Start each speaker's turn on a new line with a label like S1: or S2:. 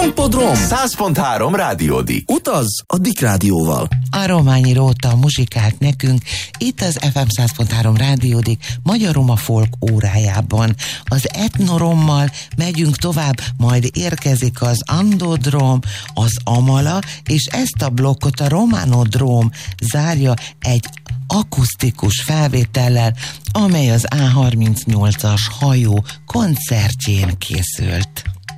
S1: Hippodrom!
S2: 100.3 Rádiódi.
S1: Utaz a Dick Rádióval.
S3: A Rományi Róta muzsikált nekünk itt az FM 100.3 Rádiódik Magyaroma Folk órájában. Az etnorommal megyünk tovább, majd érkezik az Andodrom, az Amala, és ezt a blokkot a Románodrom zárja egy akusztikus felvétellel, amely az A38-as hajó koncertjén készült.